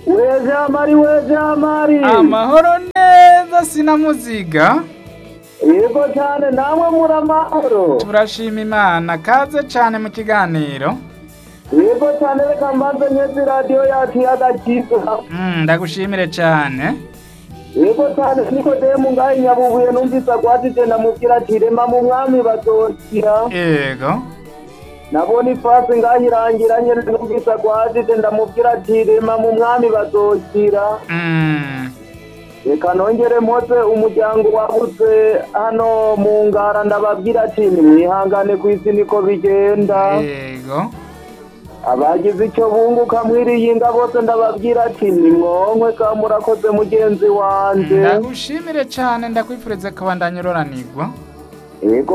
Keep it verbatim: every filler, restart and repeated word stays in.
Wejamari wejamari. Amahoro neza sinamuziga. Yego cyane namwe muri amahoro. Turashima Imana kaze cyane mu kiganiro. Yego cyane reka mbanze nyezi radio yacu y'agakiza. Mm, ndagushimire cyane. Yego cyane Nikodemu ngahe Nyabubuye numvise agwatije ndamubwira ati rema mu mwami bazokira. Yego. Nabona ifasi ngahe irangira nyene numvise agwatije ndamubwira ati rema mu mwami bazokira. Mm. Reka nongere mpoze umuryango wabuze hano mu ngara ndababwira ati nimwihangane kw'isi niko bigenda. Yego. Abagize icyo bunguka mwiriye inga bose ndababwira ati nimwonkwe ka murakoze mugenzi wanje. Ndagushimire cyane ndakwifuriza kubandanya uroranirwa. Yego.